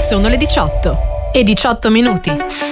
Sono le 18:18.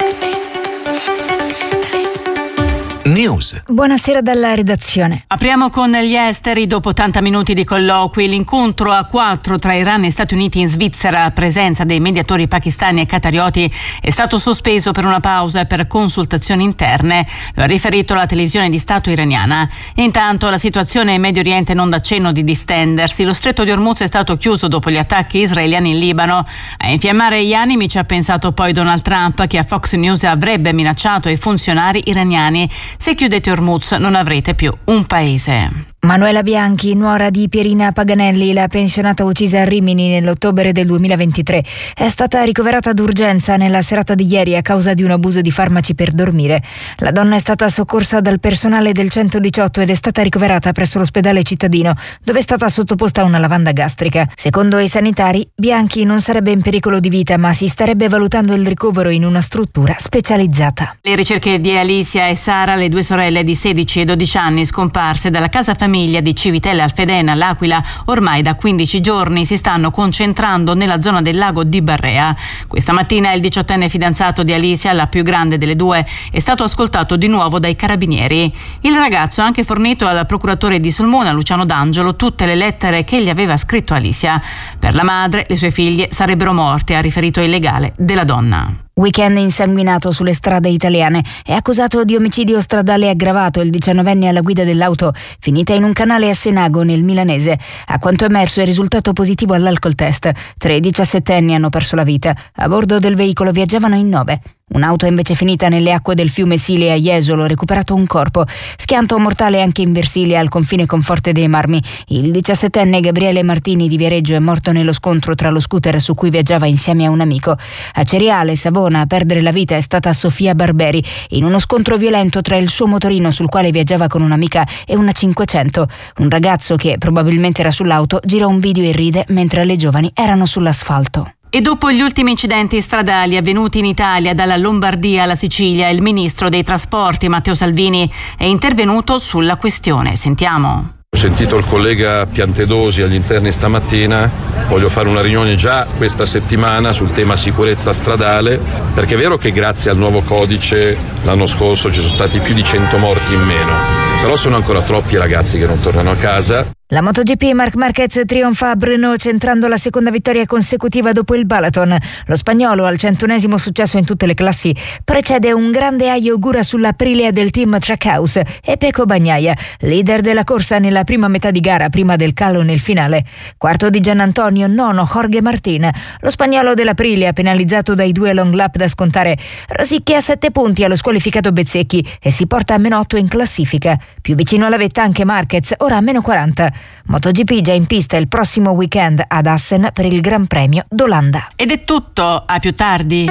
News. Buonasera dalla redazione. Apriamo con gli esteri. Dopo 80 minuti di colloqui, l'incontro a 4 tra Iran e Stati Uniti in Svizzera, a presenza dei mediatori pakistani e qatarioti, è stato sospeso per una pausa e per consultazioni interne. Lo ha riferito la televisione di Stato iraniana. Intanto la situazione in Medio Oriente non dà cenno di distendersi. Lo stretto di Hormuz è stato chiuso dopo gli attacchi israeliani in Libano. A infiammare gli animi ci ha pensato poi Donald Trump, che a Fox News avrebbe minacciato i funzionari iraniani: se chiudete Hormuz non avrete più un paese. Manuela Bianchi, nuora di Pierina Paganelli, la pensionata uccisa a Rimini nell'ottobre del 2023, è stata ricoverata d'urgenza nella serata di ieri a causa di un abuso di farmaci per dormire. La donna è stata soccorsa dal personale del 118 ed è stata ricoverata presso l'ospedale cittadino, dove è stata sottoposta a una lavanda gastrica. Secondo i sanitari, Bianchi non sarebbe in pericolo di vita, ma si starebbe valutando il ricovero in una struttura specializzata. Le ricerche di Alicia e Sara, le due sorelle di 16 e 12 anni scomparse dalla casa famiglia di Civitella Alfedena, l'Aquila, ormai da 15 giorni, si stanno concentrando nella zona del lago di Barrea. Questa mattina il 18enne fidanzato di Alicia, la più grande delle due, è stato ascoltato di nuovo dai carabinieri. Il ragazzo ha anche fornito al procuratore di Sulmona, Luciano D'Angelo, tutte le lettere che gli aveva scritto Alicia. Per la madre, le sue figlie sarebbero morte, ha riferito il legale della donna. Weekend insanguinato sulle strade italiane. È accusato di omicidio stradale aggravato il 19enne alla guida dell'auto finita in un canale a Senago, nel milanese. A quanto emerso è risultato positivo all'alcol test. 3 17enni hanno perso la vita. A bordo del veicolo viaggiavano in 9. Un'auto è invece finita nelle acque del fiume Sile a Jesolo, recuperato un corpo. Schianto mortale anche in Versilia, al confine con Forte dei Marmi. Il 17enne Gabriele Martini di Viareggio è morto nello scontro tra lo scooter su cui viaggiava insieme a un amico. A Ceriale, Savona, a perdere la vita è stata Sofia Barberi in uno scontro violento tra il suo motorino sul quale viaggiava con un'amica e una 500. Un ragazzo, che probabilmente era sull'auto, gira un video e ride mentre le giovani erano sull'asfalto. E dopo gli ultimi incidenti stradali avvenuti in Italia, dalla Lombardia alla Sicilia, il ministro dei trasporti Matteo Salvini è intervenuto sulla questione. Sentiamo. Ho sentito il collega Piantedosi agli interni stamattina, voglio fare una riunione già questa settimana sul tema sicurezza stradale, perché è vero che grazie al nuovo codice l'anno scorso ci sono stati più di 100 morti in meno, però sono ancora troppi i ragazzi che non tornano a casa. La MotoGP, Marc Marquez trionfa a Brno, centrando la seconda vittoria consecutiva dopo il Balaton. Lo spagnolo, al 100° successo in tutte le classi, precede un grande augura sulla Aprilia del team Trackhouse e Pecco Bagnaia, leader della corsa nella prima metà di gara prima del calo nel finale. Quarto di Giannantonio, nono Jorge Martin. Lo spagnolo dell'Aprilia, penalizzato dai 2 long lap da scontare, rosicchia 7 punti allo squalificato Bezzecchi e si porta a -8 in classifica. Più vicino alla vetta anche Marquez, ora a -40. MotoGP già in pista il prossimo weekend ad Assen per il Gran Premio d'Olanda. Ed è tutto, a più tardi.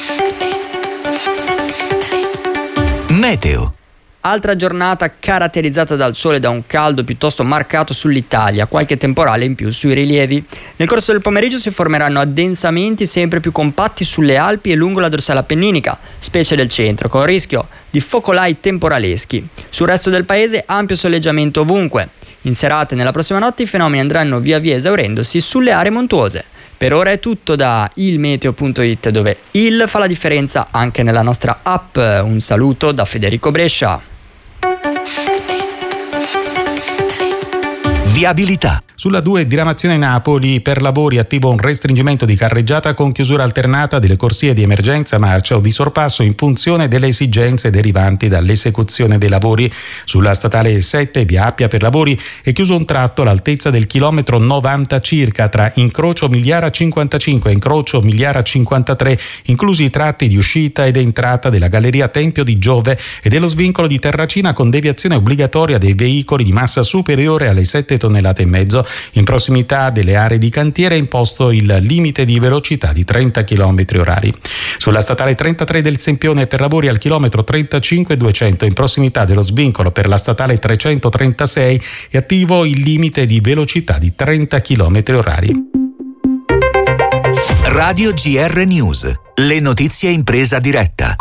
Meteo. Altra giornata caratterizzata dal sole e da un caldo piuttosto marcato sull'Italia, qualche temporale in più sui rilievi. Nel corso del pomeriggio si formeranno addensamenti sempre più compatti sulle Alpi e lungo la dorsale appenninica, specie del centro, con rischio di focolai temporaleschi. Sul resto del paese ampio soleggiamento ovunque. In serata e nella prossima notte i fenomeni andranno via via esaurendosi sulle aree montuose. Per ora è tutto da ilmeteo.it, dove il fa la differenza anche nella nostra app. Un saluto da Federico Brescia. Viabilità. Sulla 2 diramazione Napoli, per lavori attivo un restringimento di carreggiata con chiusura alternata delle corsie di emergenza, marcia o di sorpasso in funzione delle esigenze derivanti dall'esecuzione dei lavori. Sulla statale 7 via Appia per lavori è chiuso un tratto all'altezza del chilometro 90 circa tra incrocio Migliara 55 e incrocio Migliara 53, inclusi i tratti di uscita ed entrata della galleria Tempio di Giove e dello svincolo di Terracina, con deviazione obbligatoria dei veicoli di massa superiore alle 7,5 tonnellate. In prossimità delle aree di cantiere è imposto il limite di velocità di 30 km/h. Sulla statale 33 del Sempione per lavori al chilometro 35,200 in prossimità dello svincolo per la statale 336 è attivo il limite di velocità di 30 km/h. Radio GR News. Le notizie in presa diretta.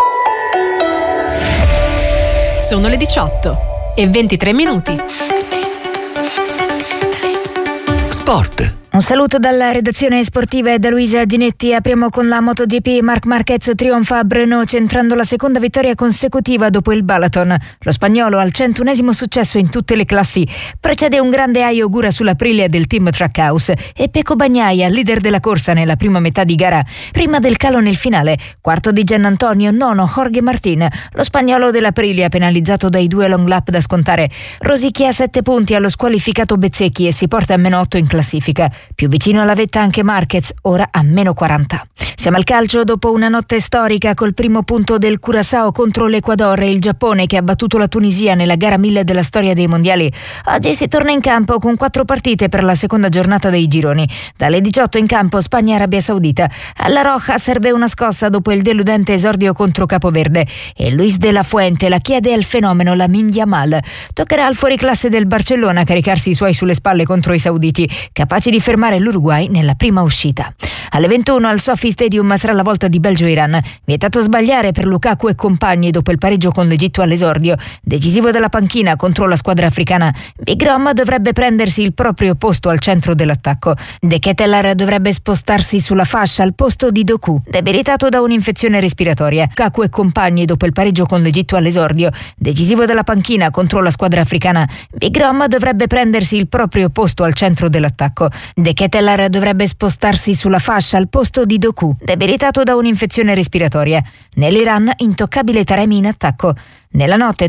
Sono le 18:23. Sport. Un saluto dalla redazione sportiva e da Luisa Ginetti. Apriamo con la MotoGP. Marc Marquez trionfa a Brno centrando la seconda vittoria consecutiva dopo il Balaton. Lo spagnolo al 101esimo successo in tutte le classi. Precede un grande Ai Ogura sulla Aprilia del team Trackhouse e Pecco Bagnaia, leader della corsa nella prima metà di gara. Prima del calo nel finale, quarto di Gian Antonio, nono Jorge Martin. Lo spagnolo dell'Aprilia penalizzato dai 2 long lap da scontare. Rosicchia 7 punti allo squalificato Bezzecchi e si porta a -8 in classifica. Più vicino alla vetta anche Marquez, ora a -40. Siamo al calcio dopo una notte storica col primo punto del Curaçao contro l'Ecuador e il Giappone che ha battuto la Tunisia nella gara 1000 della storia dei mondiali. Oggi si torna in campo con 4 partite per la seconda giornata dei gironi. Dalle 18 in campo Spagna-Arabia Saudita. Alla Roja serve una scossa dopo il deludente esordio contro Capoverde e Luis de la Fuente la chiede al fenomeno Lamine Yamal. Toccherà al fuoriclasse del Barcellona caricarsi i suoi sulle spalle contro i sauditi, capaci di fermare l'Uruguay nella prima uscita. Alle 21 al Sophie Stadium sarà la volta di Belgio-Iran. Vietato sbagliare per Lukaku e compagni dopo il pareggio con l'Egitto all'esordio. Decisivo dalla panchina contro la squadra africana. Big Rom dovrebbe prendersi il proprio posto al centro dell'attacco. De Ketelaere dovrebbe spostarsi sulla fascia al posto di Doku, debilitato da un'infezione respiratoria. Lukaku e compagni dopo il pareggio con l'Egitto all'esordio. Decisivo dalla panchina contro la squadra africana. Big Rom dovrebbe prendersi il proprio posto al centro dell'attacco. De Ketelaere dovrebbe spostarsi sulla fascia al posto di Doku, debilitato da un'infezione respiratoria. Nell'Iran, intoccabile Taremi in attacco. Nella notte